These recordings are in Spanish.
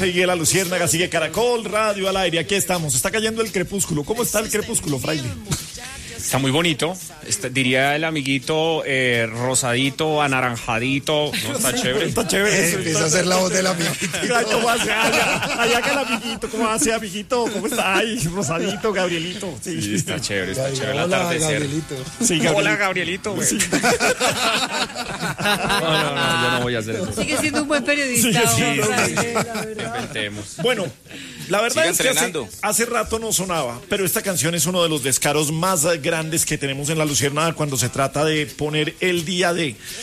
Sigue La Luciérnaga, sigue Caracol Radio al aire. Aquí estamos. Está cayendo el crepúsculo. ¿Cómo está el crepúsculo, Fraile? Está muy bonito, diría el amiguito, rosadito, anaranjadito. ¿No está chévere? Está chévere. Empieza a hacer la voz del amiguito. ¿Cómo hace? Allá que el amiguito, ¿cómo hace, amiguito? ¿Cómo está? Ay, rosadito, Gabrielito. Sí, está chévere el Hola, atardecer. Gabrielito. Sí, Gabrielito. Hola, Gabrielito. Güey. Sí. No, yo no voy a hacer eso. Sigue siendo un buen periodista. Sigue siendo. La verdad. Inventemos. Bueno, la verdad Siga es que entrenando. hace rato no sonaba, pero esta canción es uno de los descaros más grandes que tenemos en La Luciérnaga cuando se trata de poner el día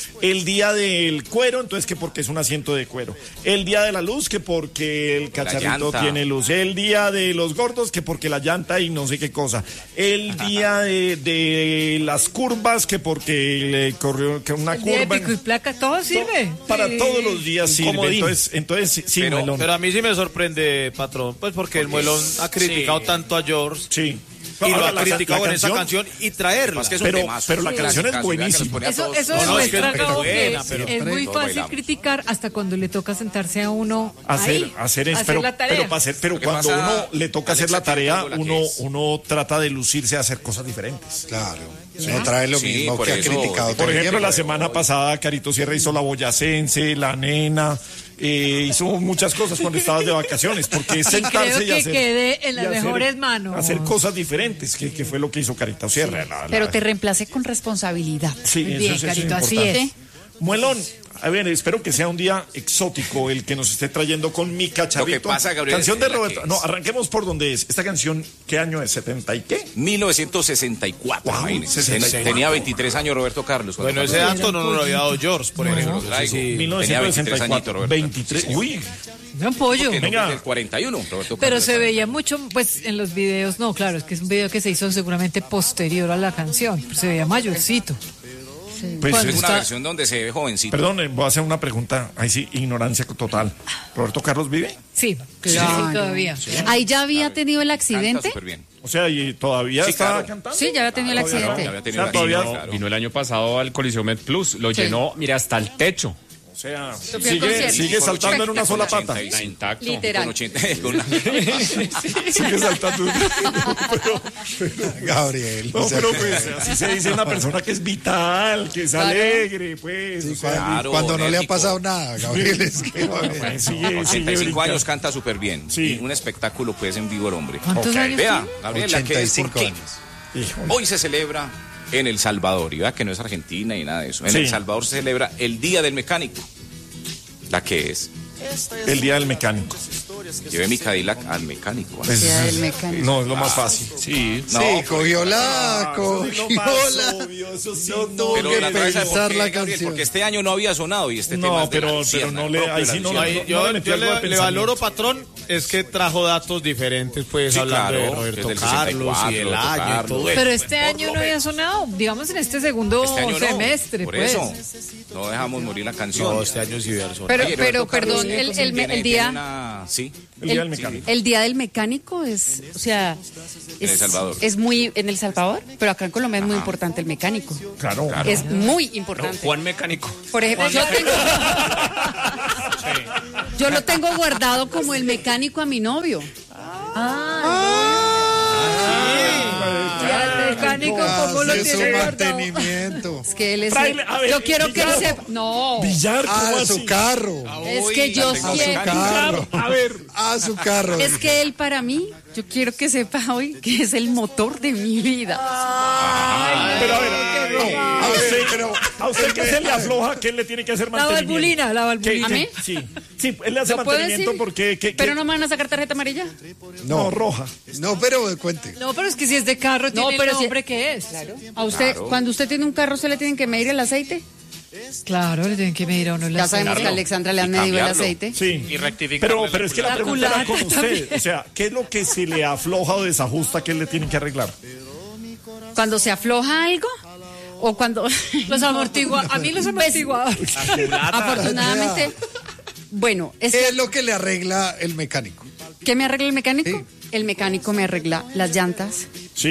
del cuero, entonces que porque es un asiento de cuero, el día de la luz, que porque el cacharrito llanta. tiene luz, el día de los gordos, que porque la llanta y no sé qué cosa, el día de las curvas, que porque le corrió que una El día de curva. pico y placa, todo sirve. Para Sí. todos los días sirve, comodín. entonces sí, Pero- Melón. Pero a mí sí me sorprende, patrón, pues porque el Muelón ha criticado tanto a George Sí. y lo Ahora, ha criticado en esa canción y traerla. Es que es un temazo. pero la Sí. canción es Casi, buenísima. que los pone a Eso todos. eso No, no, es que demuestra es Gabo, buena, que pero es muy todos fácil bailamos. criticar hasta cuando le toca sentarse a uno hacer la tarea. pero Lo que cuando pasa, uno le toca hacer Alexa, la tarea, entiendo la que es. uno trata de lucirse a hacer cosas diferentes. Claro. No trae lo Sí, mismo por que ha eso, criticado. Por todo el ejemplo, tiempo. la semana pasada Carito Sierra hizo La Boyacense, La Nena, hizo muchas cosas cuando estabas de vacaciones, porque es Y sentarse creo y que hacer... quede en las y hacer- mejores manos. Hacer cosas diferentes, que fue lo que hizo Carito Sierra. Pero te reemplace con responsabilidad. Sí, Muy eso bien, es Carito, así importante. es. Muelón, a ver, espero que sea un día exótico el que nos esté trayendo con Mi Cacharrito. Lo que pasa, Gabriel, canción de es la Roberto. que No, es. arranquemos por donde es. Esta canción, ¿qué año es? ¿70 y qué? 1964, Wow, imagínense. 64. Tenía 23 años Roberto Carlos. cuando Bueno, ese pasó. dato no nos lo había dado George, por ejemplo. Traigo. Sí, sí. Tenía 23 añitos, 1964. Roberto. 23. Uy, Gran pollo. Que no, Venga. del 41, Roberto Pero Carlos. se veía mucho, pues, en los videos. No, claro, es que es un video que se hizo seguramente posterior a la canción. Pero se veía mayorcito. pues Cuando Es una está- versión donde se ve jovencito. perdón, voy a hacer una pregunta. Ahí sí, ignorancia total. ¿Roberto Carlos vive? Sí, sí, Claro. todavía. Ahí ya había tenido el Canta accidente. súper bien. O sea, ¿y todavía Sí, está claro. cantando? Sí, ya había tenido el Todavía no. accidente. Ya había O tenido sea, todavía, claro. Vino el año pasado al Coliseo Med Plus, lo llenó, mira, hasta el techo. o sea, fue el sigue concierto. saltando en una sola pata. 85. Está intacto. Literal. Con 80, con una- Sigue saltando. Gabriel. No, o sea, pero pues así se dice una persona que es vital, que es alegre, pues. sí, o sea, Claro, cuando no le ha enérgico. pasado nada, Gabriel, es que... pues, sigue 85 brincando. años canta súper bien. Sí. Y un espectáculo, pues, en vivo el hombre. ¿Cuántos años Vea, tiene? Gabriel, la que es 85 por qué. años. Híjole. Hoy se celebra en El Salvador, y vea que no es Argentina y nada de eso. En Sí. El Salvador se celebra el Día del Mecánico. La que es. El día del mecánico. Llevé mi Cadillac al mecánico. Pues, Día del mecánico. no, es lo más fácil. Sí. No, Sí, cogió la, Eso sí, lo más cogió la... obvio, eso sí, No, no, pero que la traes a pensar la Gabriel, canción. porque este año no había sonado y este tema no, es de la pero Luciérnaga, no le, propio ahí de la sí no, Luciérnaga. no, Yo, no le metió yo algo de le pensamiento. valoro, patrón, es que trajo datos diferentes, pues, Sí, hablando claro, de Roberto desde el Carlos y 64, el Roberto año y Carlos. todo eso. Pero este año no había sonado, digamos en este segundo Este año no, semestre, por pues. eso no dejamos morir la canción. No, este año sí verso. Pero, Oye, pero, Roberto Carlos perdón, el tiene día... una- sí, El día del mecánico. El día del mecánico es, o sea, En El Salvador. es muy en El Salvador, pero acá en Colombia es muy importante el mecánico. Claro. Es muy importante. Juan Mecánico. Por ejemplo, yo lo tengo guardado como el mecánico a mi novio. Ya el mecánico, ¿cómo lo Hace tiene su guardado? mantenimiento. Es que él es. Fraile, a ver, Yo quiero que él Villar. sepa. No, Billar, ¿cómo A así? su carro. es que yo A su siento. carro. A ver, A su carro. Es que él para mí, yo quiero que sepa hoy que es el motor de mi vida. pero a ver, a usted que se le afloja, ¿qué le tiene que hacer La mantenimiento? valvulina, la ¿Qué? valvulina. ¿A mí? Sí, sí, él le hace ¿Lo puedo mantenimiento decir? porque... Pero no me van a sacar tarjeta amarilla. No, roja. No, pero cuente. No, pero es que si es de carro, tiene pero el si- nombre que es. A usted, cuando usted tiene un carro, ¿se le tienen que medir el aceite? Claro, le tienen que medir a uno el Ya aceite. sabemos que a Alexandra le han Y medido el cambiarlo. aceite. Sí. Y rectificar. Pero es que la La pregunta era culata con usted. O sea, ¿qué es lo que se le afloja o desajusta que él le tiene que arreglar? Cuando se afloja algo o cuando... Los amortiguadores, a mí los amortiguadores. Afortunadamente, bueno, es ¿Qué que, es lo que le arregla el mecánico? ¿qué me arregla el mecánico? Sí. El mecánico me arregla las llantas, Sí.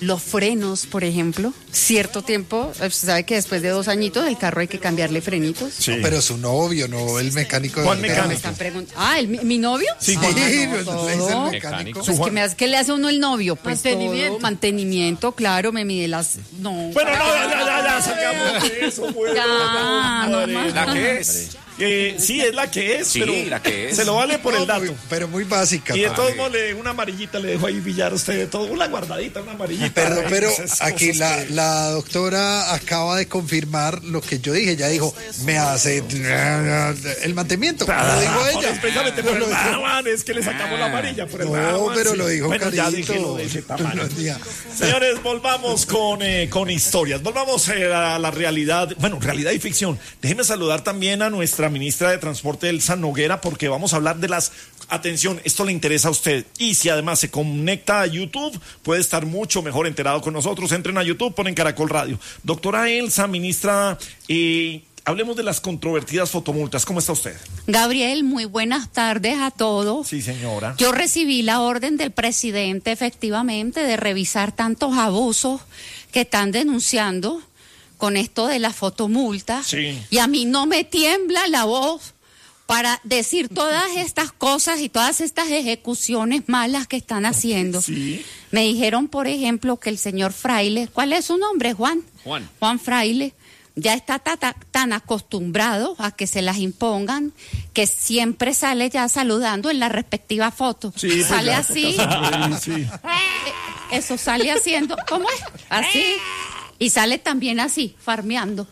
Los frenos, por ejemplo, cierto tiempo, usted sabe que después de 2 añitos el carro hay que cambiarle frenitos. Sí. No, pero su novio, no el mecánico. ¿Cuál del mecánico? carro. Me están preguntando. Ah, ¿mi novio? Sí, Sí, todo. le dice el Mecánico. mecánico. Pues, ¿qué le hace a uno el novio? Pues Mantenimiento. todo, mantenimiento, claro, me mide las... No. Bueno, no, ya sacamos de eso, bueno. Ya, no Madre. más. ¿La que es? Sí, es la que es, Sí, pero la que es. se lo vale por el No, dato. pero muy básica. Y de padre. todos modos, una amarillita le dejo ahí billar a usted de todo. Una guardadita, una amarillita. Pero Esas aquí cosas que- la doctora acaba de confirmar lo que yo dije. Ya dijo, me hace el mantenimiento. Lo dijo Por ella. especialmente por Lo el dijo- Rawan, es que le sacamos la amarilla por el No, Rawan, pero sí. lo dijo Bueno, ya Carito. déjelo de ese tamaño. Ya. Señores, volvamos con historias. Volvamos a la realidad, bueno, realidad y ficción. Déjeme saludar también a nuestra ministra de Transporte, Elsa Noguera, porque vamos a hablar de atención, esto le interesa a usted. Y si además se conecta a YouTube, puede estar mucho mejor enterado con nosotros. Entren a YouTube, ponen Caracol Radio. Doctora Elsa, ministra, hablemos de las controvertidas fotomultas. ¿Cómo está usted? Gabriel, muy buenas tardes a todos. Sí, señora. Yo recibí la orden del presidente, efectivamente, de revisar tantos abusos que están denunciando con esto de la fotomulta. Sí. Y a mí no me tiembla la voz para decir todas estas cosas y todas estas ejecuciones malas que están haciendo. Sí. Me dijeron, por ejemplo, que el señor Fraile, ¿cuál es su nombre, Juan? Juan Fraile, ya está tan acostumbrado a que se las impongan que siempre sale ya saludando en la respectiva foto. Sí, pues sale ya, así. sí. Eso sale haciendo, ¿cómo es? Así. Y sale también así, farmeando.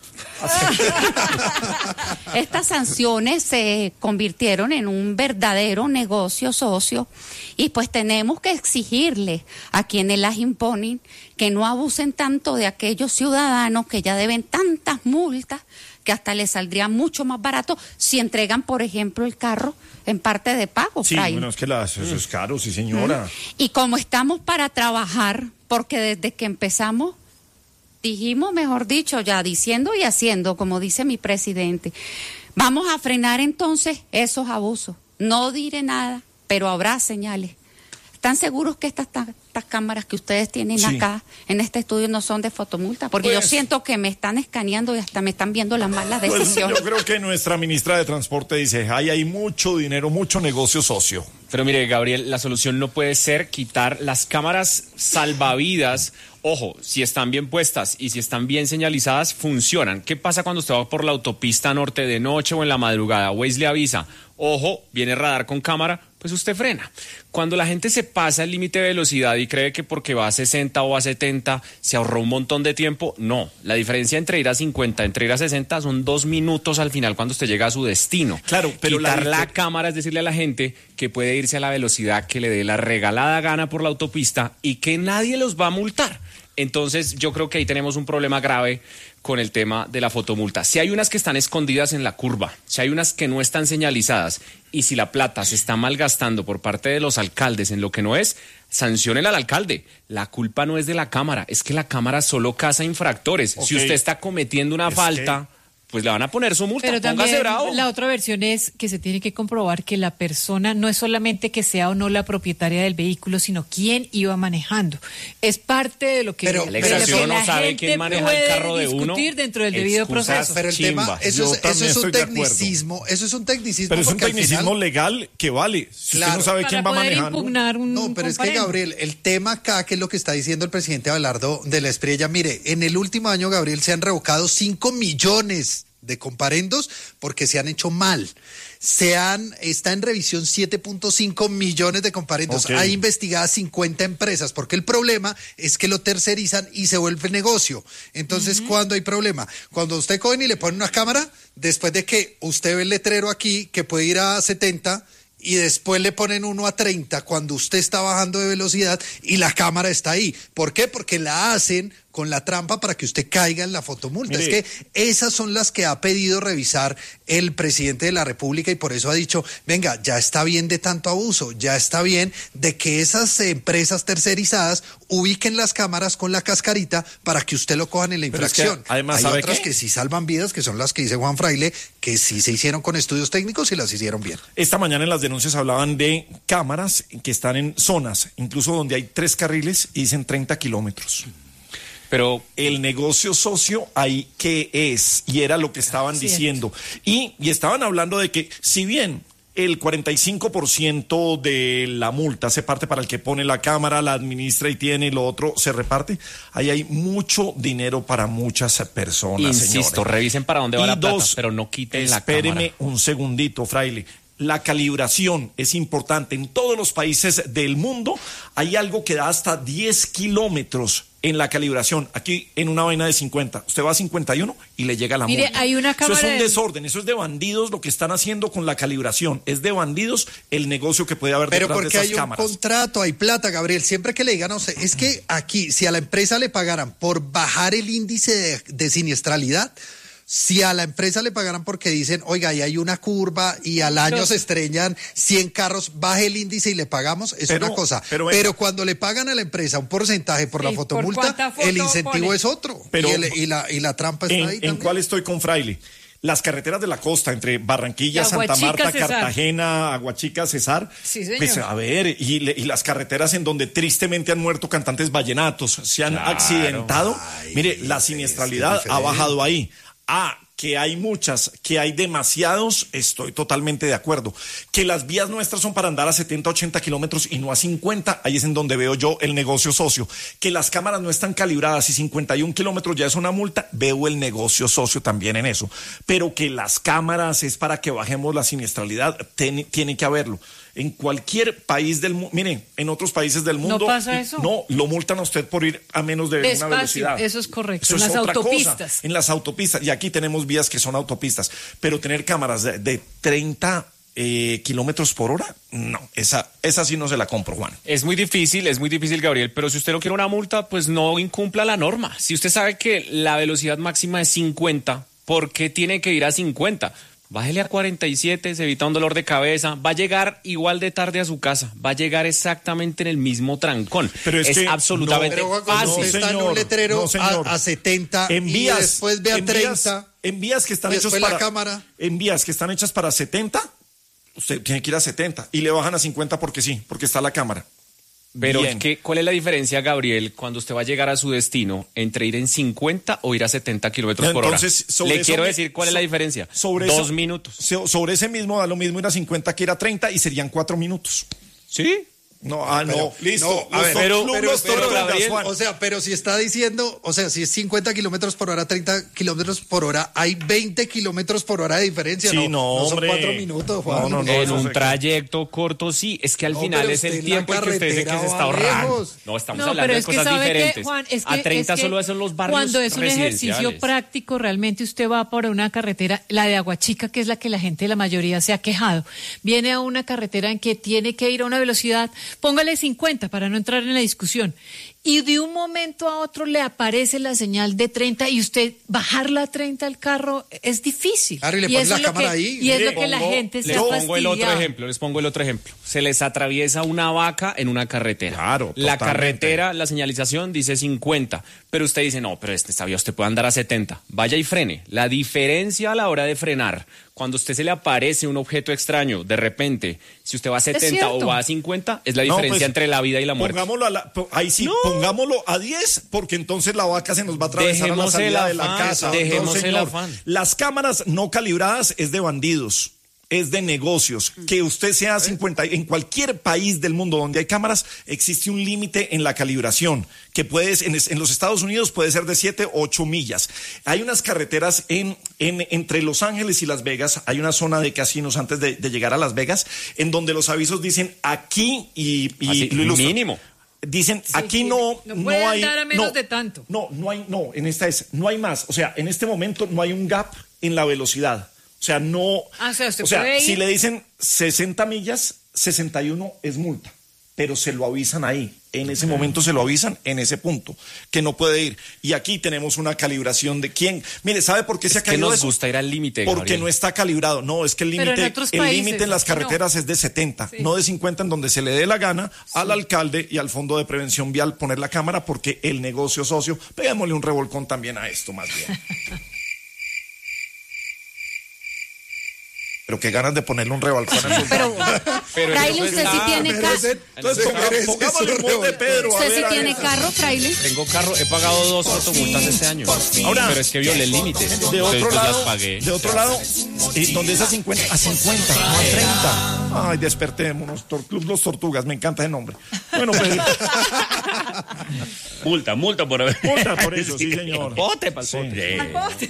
Estas sanciones se convirtieron en un verdadero negocio socio y pues tenemos que exigirle a quienes las imponen que no abusen tanto de aquellos ciudadanos que ya deben tantas multas que hasta les saldría mucho más barato si entregan, por ejemplo, el carro en parte de pago. Sí, Fray. bueno, es que eso es caro, sí, señora. Y como estamos para trabajar, porque desde que empezamos dijimos, mejor dicho, ya diciendo y haciendo, como dice mi presidente, vamos a frenar entonces esos abusos. No diré nada, pero habrá señales. ¿Están seguros que estas cámaras que ustedes tienen Sí. acá en este estudio no son de fotomulta? Porque yo Pues- siento que me están escaneando y hasta me están viendo las malas Pues decisiones. yo creo que nuestra ministra de Transporte dice, hay mucho dinero, mucho negocio socio. Pero mire, Gabriel, la solución no puede ser quitar las cámaras salvavidas. Ojo, si están bien puestas y si están bien señalizadas, funcionan. ¿Qué pasa cuando usted va por la autopista norte de noche o en la madrugada? Waze le avisa, ojo, viene radar con cámara, pues usted frena. Cuando la gente se pasa el límite de velocidad y cree que porque va a 60 o a 70 se ahorró un montón de tiempo, no. La diferencia entre ir a 50, entre ir a 60 son 2 minutos al final cuando usted llega a su destino. Claro, pero quitar la cámara es decirle a la gente que puede irse a la velocidad que le dé la regalada gana por la autopista y que nadie los va a multar. Entonces yo creo que ahí tenemos un problema grave con el tema de la fotomulta. Si hay unas que están escondidas en la curva, si hay unas que no están señalizadas y si la plata se está malgastando por parte de los alcaldes en lo que no es, sanciónenla al alcalde. La culpa no es de la cámara, es que la cámara solo caza infractores. Ok. Si usted está cometiendo una falta, pues le van a poner su multa. Pero Póngase también bravo. la otra versión es que se tiene que comprobar que la persona no es solamente que sea o no la propietaria del vehículo, sino quién iba manejando. Es parte de lo que, Pero- de pero lo si que uno la no sabe gente quién maneja el puede carro de uno, discutir dentro del debido excusas, proceso. Pero el Chimba. tema, Yo eso también es un estoy de acuerdo. tecnicismo, eso es un tecnicismo. Pero es un porque al tecnicismo final- legal que vale. Si Claro. usted no sabe Para quién va poder manejando. impugnar un No, pero es que comparendo. Gabriel, el tema acá, que es lo que está diciendo el presidente Abelardo de la Espriella, mire, en el último año, Gabriel, se han revocado 5 millones de comparendos porque se han hecho mal. Está en revisión 7.5 millones de comparendos. Ok. Hay investigadas 50 empresas, porque el problema es que lo tercerizan y se vuelve negocio. Entonces, ¿cuándo hay problema? Cuando usted cogen y le ponen una cámara, después de que usted ve el letrero aquí que puede ir a 70 y después le ponen uno a 30 cuando usted está bajando de velocidad y la cámara está ahí. ¿Por qué? Porque la hacen con la trampa para que usted caiga en la fotomulta. Mire. Es que esas son las que ha pedido revisar el presidente de la República y por eso ha dicho, venga, ya está bien de tanto abuso, ya está bien de que esas empresas tercerizadas ubiquen las cámaras con la cascarita para que usted lo cojan en la Pero es que, infracción. además, hay ¿sabe otras qué? que sí salvan vidas, que son las que dice Juan Fraile, que sí se hicieron con estudios técnicos y las hicieron bien. Esta mañana en las denuncias hablaban de cámaras que están en zonas, incluso donde hay 3 carriles y dicen 30 kilómetros. Pero El negocio socio ahí qué es, y era lo que estaban Cierto. diciendo. Y estaban hablando de que si bien el 45% de la multa se parte para el que pone la cámara, la administra y tiene, y lo otro se reparte, ahí hay mucho dinero para muchas personas, insisto, señores. revisen para dónde va Y la plata, dos, pero no quiten la cámara. Espéreme un segundito, Fraile. La calibración es importante. En todos los países del mundo hay algo que da hasta 10 kilómetros en la calibración. Aquí en una vaina de 50. Usted va a 51 y le llega la Mire, multa. hay una Eso cámara es un de- desorden. Eso es de bandidos lo que están haciendo con la calibración. Es de bandidos el negocio que puede haber Pero detrás de porque esas hay un cámaras. contrato, hay plata, Gabriel. Siempre que le digan a usted, es que aquí, si a la empresa le pagaran por bajar el índice de siniestralidad, si a la empresa le pagaran porque dicen, oiga, ahí hay una curva y al año se estrellan 100 carros, baje el índice y le pagamos, es Pero- una cosa. pero Pero, venga. cuando le pagan a la empresa un porcentaje por la Sí, ¿por fotomulta, cuánta foto el incentivo pone? es otro. Pero- y la trampa está ahí ¿En también. cuál estoy con Fraile? Las carreteras de la costa entre Barranquilla, Y Santa Aguachica, Marta, Cesar. Cartagena, Aguachica, Cesar. Sí, señor. Pues a ver, y las carreteras en donde tristemente han muerto cantantes vallenatos, se han accidentado. Mire, la siniestralidad es que es ha diferente. bajado ahí. Que hay muchas, que hay demasiados, estoy totalmente de acuerdo. Que las vías nuestras son para andar a 70, 80 kilómetros y no a 50, ahí es en donde veo yo el negocio socio. Que las cámaras no están calibradas y 51 kilómetros ya es una multa, veo el negocio socio también en eso. Pero que las cámaras es para que bajemos la siniestralidad, tiene que haberlo. En cualquier país del mundo, miren, en otros países del mundo. pasa eso? No, lo multan a usted por ir a menos de Despacio, una velocidad. eso es correcto, Eso en es las otra cosa. autopistas. En las autopistas, y aquí tenemos vías que son autopistas, pero tener cámaras de 30 kilómetros por hora, no, esa sí no se la compro, Juan. Es muy difícil, Gabriel, pero si usted no quiere una multa, pues no incumpla la norma. Si usted sabe que la velocidad máxima es 50, ¿por qué tiene que ir a 50? Bájele a 47, se evita un dolor de cabeza, va a llegar igual de tarde a su casa, va a llegar exactamente en el mismo trancón. Pero es que absolutamente Pero Juan, cuando fácil. usted está en señor, un letrero no, señor. a 70 En y vías, después ve a en 30... en vías que están y hechas después para la cámara. en vías que están hechas para 70, usted tiene que ir a 70 y le bajan a 50 porque sí, porque está la cámara. Pero Bien. ¿cuál es la diferencia, Gabriel, cuando usted va a llegar a su destino entre ir en 50 o ir a 70 kilómetros por hora? Entonces, sobre Le eso quiero mi- decir cuál es la diferencia. Sobre 2 eso- minutos. Sobre ese mismo da lo mismo ir a 50 que ir a 30 y serían 4 minutos. ¿Sí? No, Pero- listo. no, a ver, pero, pero, Gabriel, Juan. O sea, pero si está diciendo, o sea, si es 50 kilómetros por hora, 30 kilómetros por hora, hay 20 kilómetros por hora de diferencia. Sí, no son hombre. 4 minutos, Juan. No, En eso un se- trayecto corto, sí. Es que al No, final pero es el usted en tiempo la el que usted dice que se carretera está va ahorrando. lejos. No, estamos No, hablando pero de es que cosas sabe diferentes. que, Juan, es que, a 30 es que solo es en los barrios cuando es un ejercicio residenciales. práctico, realmente usted va por una carretera, la de Aguachica, que es la que la gente, la mayoría se ha quejado, viene a una carretera en que tiene que ir a una velocidad, póngale 50 para no entrar en la discusión, y de un momento a otro le aparece la señal de 30 y usted bajarla a 30 al carro es difícil. Claro, y le Y pone eso la es lo cámara que- ahí. Y es Les lo que la pongo- gente se les ha pongo el otro fastidiado. ejemplo, les pongo el otro ejemplo. Se les atraviesa una vaca en una carretera. Claro, La totalmente. carretera, la señalización dice 50, pero usted dice, no, pero esta vía usted puede andar a 70. Vaya y frene. La diferencia a la hora de frenar, cuando a usted se le aparece un objeto extraño, de repente, si usted va a 70 o cierto. va a 50, es la No, diferencia pues, entre la vida y la muerte. Pongámoslo ahí sí, pongámoslo a 10, porque entonces la vaca se nos va a atravesar a la Dejemos salida el de la afán, casa. dejemos el señor. afán. Las cámaras no calibradas es de bandidos. Es de negocios. Que usted sea 50, en cualquier país del mundo donde hay cámaras, existe un límite en la calibración, que puedes, en los Estados Unidos puede ser de 7 o 8 millas. Hay unas carreteras entre Los Ángeles y Las Vegas, hay una zona de casinos antes de llegar a Las Vegas, en donde los avisos dicen aquí y Así, lo ilustran. mínimo. Dicen, Sí, aquí sí. no No puede hay. andar a menos de tanto. En esta no hay más. O sea, en este momento no hay un gap en la velocidad. O sea, no. O sea, usted puede ir- si le dicen 60 millas, 61 es multa. pero se lo avisan ahí. En ese momento se lo avisan en ese punto, que no puede ir. Y aquí tenemos una calibración de quién. Mire, ¿sabe por qué se ha caído nos eso? gusta ir al límite, Porque Gabriel. no está calibrado. No, es que el Pero en límite otros países, en las carreteras es de 70, no de 50, en donde se le dé la gana al alcalde y al Fondo de Prevención Vial poner la cámara, porque el negocio socio, pegámosle un revolcón también a esto, más bien. Pero qué ganas de ponerle un revolcón a esos Pero, Pero Fraile, eso usted sí tiene carro. Entonces, pongámosle un gol de Pedro. ¿Usted sí tiene carro, Fraile? Tengo carro, he pagado 2 fotomultas este año. Ahora, pero es que violé el límite. De Entonces, otro pues, las lado, pagué. donde es a 50, no a 30. Ay, despertémonos, Club Los Tortugas, me encanta el nombre. Bueno, Pedro. Multa por haber. Multa por eso, sí, señor. Bote pa'l Sí. bote.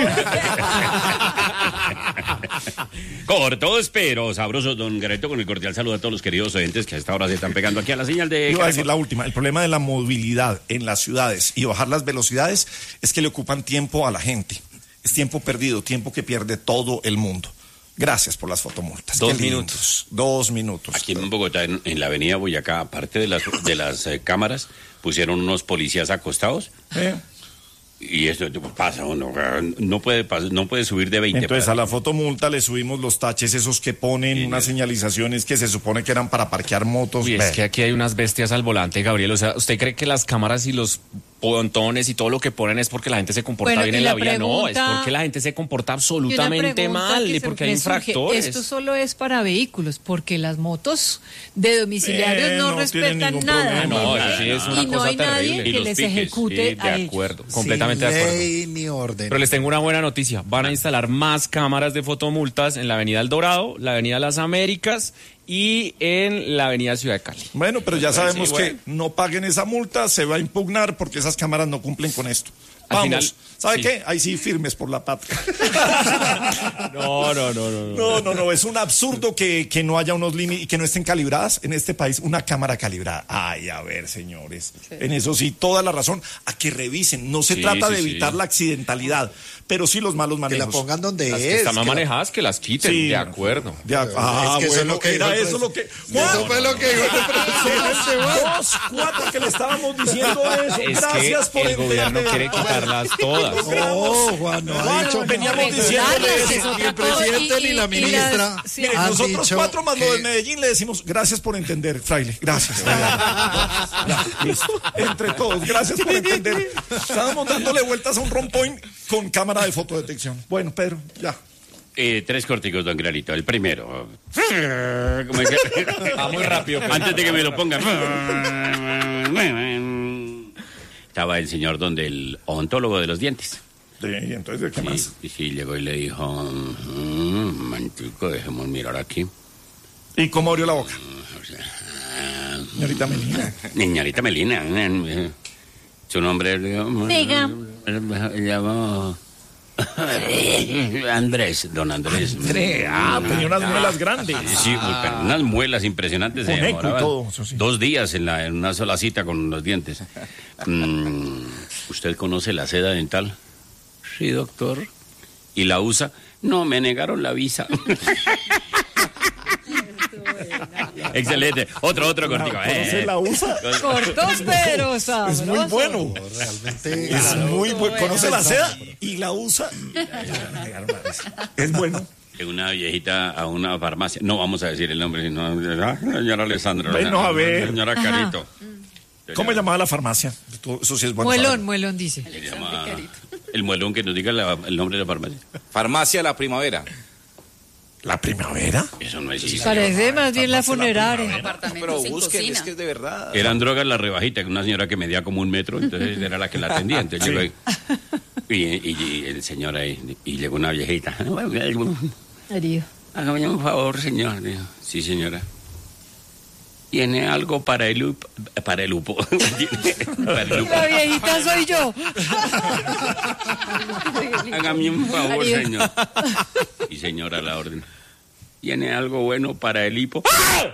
Cortos pero sabrosos, don Gareto, con el cordial saludo a todos los queridos oyentes que a esta hora se están pegando aquí a la señal de... Iba a decir la última. El problema de la movilidad en las ciudades y bajar las velocidades es que le ocupan tiempo a la gente. Es tiempo perdido, tiempo que pierde todo el mundo. Gracias por las fotomultas. 2 Qué lindos. 2 minutos. Aquí en Bogotá, en la avenida Boyacá, aparte de las cámaras, pusieron unos policías acostados. Y esto pasa, uno no puede subir de 20. Entonces a la fotomulta le subimos los taches esos que ponen, unas señalizaciones que se supone que eran para parquear motos. Uy, es que aquí hay unas bestias al volante, Gabriel. O sea, ¿usted cree que las cámaras y los pontones y todo lo que ponen es porque la gente se comporta Bueno, bien y en la la vía? No, es pregunta- porque la gente se comporta Y una absolutamente pregunta mal que y se porque hay me surge, infractores. Esto solo es para vehículos, porque las motos de domiciliarios no no tienen respetan ningún nada. problema. No, eso sí es una y no cosa hay nadie terrible. Y que los les piques, ejecute Sí, de a ellos. acuerdo, completamente Sin de acuerdo. ley ni orden. Pero les tengo una buena noticia. Van a instalar más cámaras de fotomultas en la Avenida El Dorado, la Avenida Las Américas y en la Avenida Ciudad de Cali. Bueno, pero ya sabemos sí, bueno. que no paguen esa multa, se va a impugnar porque esas cámaras no cumplen con esto. Al Vamos, final, ¿sabe sí. qué? Ahí sí firmes por la patria. No. No, es un absurdo que no haya unos límites y que no estén calibradas en este país, una cámara calibrada. Ay, a ver, señores, en eso sí, toda la razón, a que revisen, no se Sí, trata sí, de evitar sí. la accidentalidad, pero sí los malos Que manejos. la pongan donde Las es. que están mal que la- manejadas, que las quiten, Sí. de acuerdo. Ah, Es que eso es bueno, lo que era dijo el eso lo que... Eso fue lo que dijo el presidente. 2-4 que le estábamos diciendo eso. Es Gracias que por el gobierno entender. quiere quitarlas todas. No, Juan, no ha Juan, dicho veníamos nada. diciéndole Regularlas, eso. es Ni otra el cosa. presidente ni la ministra Sí. Miren, han nosotros dicho 4 más lo que- de Medellín le decimos gracias por entender, Fraile. Gracias. Ya, listo. Entre todos, gracias por entender. Estábamos dándole vueltas a un rompoint con cámara de fotodetección. Bueno, Pedro, ya. 3 corticos, don Granito. El primero. ¿Cómo es que- Va muy rápido. pero- Antes de que me lo pongan. Estaba el señor donde el odontólogo de los dientes. Sí, entonces, ¿qué más? Y sí, llegó y le dijo, mantico, dejemos mirar aquí. ¿Y cómo abrió la boca? Señorita Melina. Niñarita Melina. Su nombre le dijo, Diga. se llamó Andrés, don Andrés. Tenía unas muelas grandes. Sí, pero unas muelas impresionantes. Se Con eco y demoraban todo, eso sí. 2 días en una sola cita con los dientes. ¿Usted conoce la seda dental? Sí, doctor. ¿Y la usa? No, me negaron la visa. Excelente. Otro cortico. ¿Conoce la usa? Cortos pero Es sabrosos. muy bueno. Realmente. Es muy bueno. ¿Conoce la seda? Y la usa. Es bueno. Que una viejita a una farmacia, no vamos a decir el nombre, sino señora Alessandra. Bueno, a ver. Señora Carito. ¿Cómo llamaba la farmacia? Eso sí es bueno. Muelón dice. Se llama el muelón, que nos diga el nombre de la farmacia. Farmacia La Primavera. ¿La primavera? Eso no existe. Parece más bien la funeraria. Pero busquen, es que es de verdad. Eran drogas la rebajita, que una señora que medía como 1 metro, entonces era la que la atendía. Entonces llegó ahí, y el señor ahí, y llegó una viejita. Herido. Hágame un favor, señor. Dijo, sí, señora. ¿Tiene algo para el lupo? Para el lupo. Para el lupo. La viejita soy yo. Hágame un favor, María. señor. Y señora, a la orden. ¿Tiene algo bueno para el hipo? ¡Ah!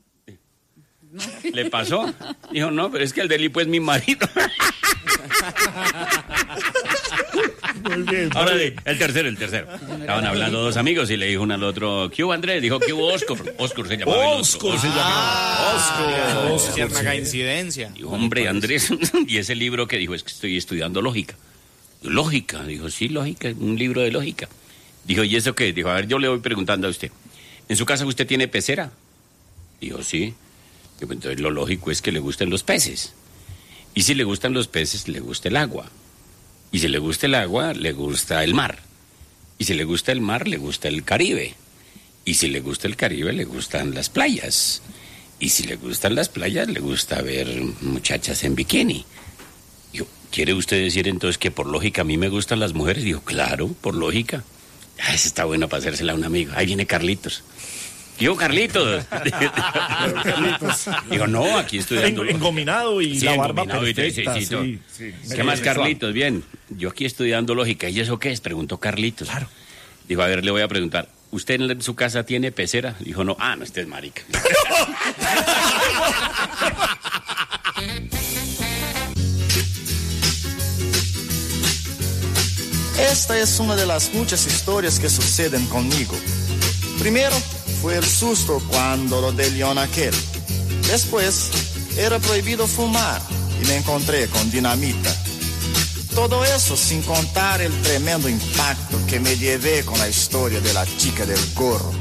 ¿Le pasó? Dijo, no, pero es que el del hipo es mi marido. Muy bien. Ahora el tercero. Estaban hablando dos amigos y le dijo uno al otro, ¿qué hubo Andrés? Dijo, ¿qué hubo Oscar? Oscar se llamaba el otro. Oscar se llamaba. Oscar. Cierta coincidencia. Dijo, hombre, Andrés, y ese libro que dijo, es que estoy estudiando lógica. ¿Lógica? Dijo, sí, lógica, un libro de lógica. Dijo, ¿y eso qué? Dijo, a ver, yo le voy preguntando a usted. ¿En su casa usted tiene pecera? Dijo, sí. Dijo, entonces lo lógico es que le gusten los peces. Y si le gustan los peces, le gusta el agua. Y si le gusta el agua, le gusta el mar. Y si le gusta el mar, le gusta el Caribe. Y si le gusta el Caribe, le gustan las playas. Y si le gustan las playas, le gusta ver muchachas en bikini. Dijo, ¿quiere usted decir entonces que por lógica a mí me gustan las mujeres? Dijo, claro, por lógica. Esa está bueno para hacérsela a un amigo. Ahí viene Carlitos. Digo, Carlitos. Digo, no, aquí estudiando. Engominado y sí, la barba perfecta. Sí. ¿Qué más, Carlitos? Bien, yo aquí estudiando lógica. ¿Y eso qué es? Preguntó Carlitos. Claro. Dijo, a ver, le voy a preguntar. ¿Usted en su casa tiene pecera? Dijo, no. Ah, no, este es marica. Esta es una de las muchas historias que suceden conmigo. Primero fue el susto cuando lo de León aquel. Después era prohibido fumar y me encontré con dinamita. Todo eso sin contar el tremendo impacto que me llevé con la historia de la chica del gorro.